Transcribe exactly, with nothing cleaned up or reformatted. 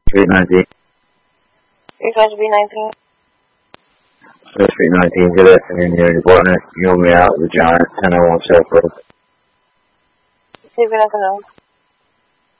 Street nineteen. Refresh B nineteen. Street nineteen, good afternoon, here in Barnett. You know me out, the Giant, ten oh one South Road. Good afternoon.